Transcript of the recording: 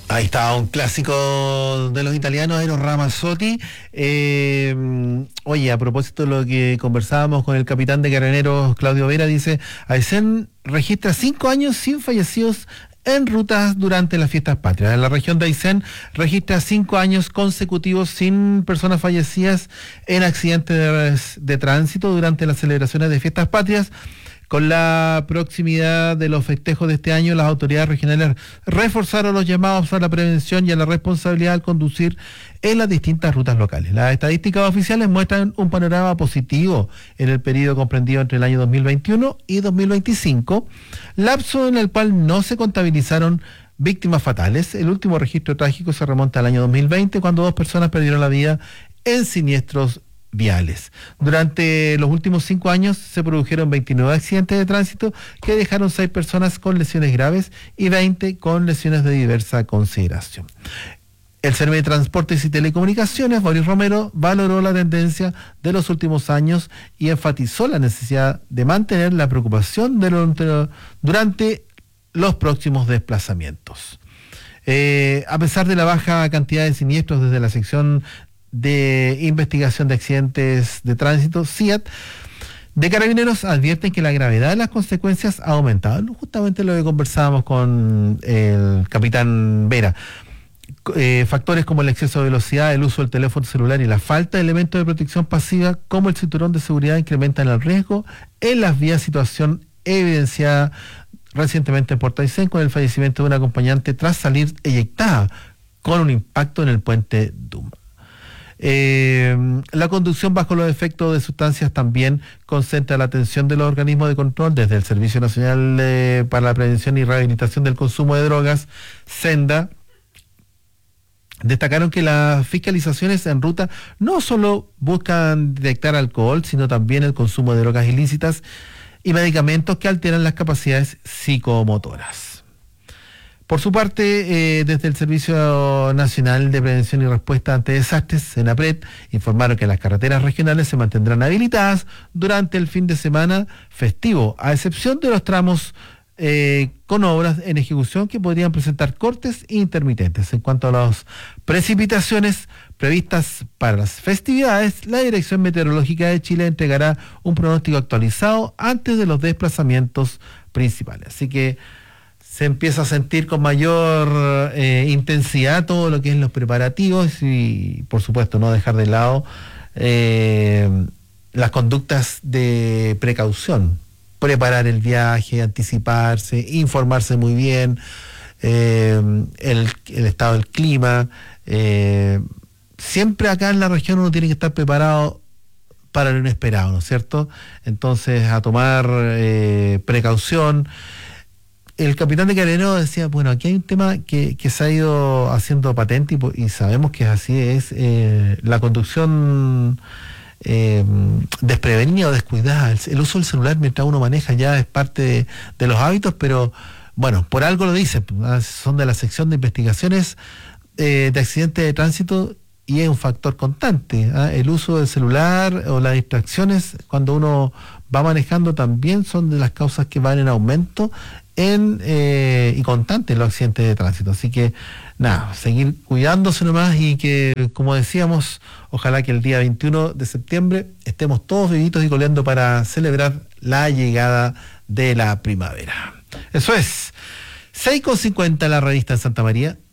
Ahí está un clásico de los italianos, Eros Ramazzotti. Oye, a propósito de lo que conversábamos con el capitán de Carabineros, Claudio Vera, dice: Aysén registra 5 años sin fallecidos en rutas durante las fiestas patrias. En la región de Aysén registra 5 años consecutivos sin personas fallecidas en accidentes de tránsito durante las celebraciones de fiestas patrias. Con la proximidad de los festejos de este año, las autoridades regionales reforzaron los llamados a la prevención y a la responsabilidad al conducir en las distintas rutas locales. Las estadísticas oficiales muestran un panorama positivo en el periodo comprendido entre el año 2021 y 2025, lapso en el cual no se contabilizaron víctimas fatales. El último registro trágico se remonta al año 2020, cuando 2 personas perdieron la vida en siniestros viales. Durante los últimos 5 años se produjeron 29 accidentes de tránsito que dejaron 6 personas con lesiones graves y 20 con lesiones de diversa consideración. El Servicio de Transportes y Telecomunicaciones, Boris Romero, valoró la tendencia de los últimos años y enfatizó la necesidad de mantener la preocupación durante los próximos desplazamientos. A pesar de la baja cantidad de siniestros desde la sección de investigación de accidentes de tránsito, CIAT de Carabineros advierten que la gravedad de las consecuencias ha aumentado. Justamente lo que conversábamos con el capitán Vera. Factores como el exceso de velocidad, el uso del teléfono celular y la falta de elementos de protección pasiva como el cinturón de seguridad incrementan el riesgo en las vías, situación evidenciada recientemente en Puerto Aysén con el fallecimiento de una acompañante tras salir eyectada con un impacto en el puente Duma. La conducción bajo los efectos de sustancias también concentra la atención de los organismos de control, desde el Servicio Nacional para la Prevención y Rehabilitación del Consumo de Drogas, SENDA. Destacaron que las fiscalizaciones en ruta no solo buscan detectar alcohol, sino también el consumo de drogas ilícitas y medicamentos que alteran las capacidades psicomotoras. Por su parte, desde el Servicio Nacional de Prevención y Respuesta ante Desastres, SENAPRED, informaron que las carreteras regionales se mantendrán habilitadas durante el fin de semana festivo, a excepción de los tramos con obras en ejecución que podrían presentar cortes intermitentes. En cuanto a las precipitaciones previstas para las festividades, la Dirección Meteorológica de Chile entregará un pronóstico actualizado antes de los desplazamientos principales. Así que se empieza a sentir con mayor intensidad todo lo que es los preparativos y, por supuesto, no dejar de lado las conductas de precaución. Preparar el viaje, anticiparse, informarse muy bien, el estado del clima. Siempre acá en la región uno tiene que estar preparado para lo inesperado, ¿no es cierto? Entonces, a tomar precaución. El capitán de Carabineros decía, bueno, aquí hay un tema que se ha ido haciendo patente y sabemos que así es la conducción desprevenida o descuidada. El uso del celular mientras uno maneja ya es parte de los hábitos, pero bueno, por algo lo dice, son de la sección de investigaciones de accidentes de tránsito y es un factor constante. El uso del celular o las distracciones cuando uno va manejando también son de las causas que van en aumento y constante en los accidentes de tránsito. Así que nada, seguir cuidándose nomás y que, como decíamos, ojalá que el día 21 de septiembre estemos todos vivitos y coleando para celebrar la llegada de la primavera. Eso es 6:50 la revista en Santa María.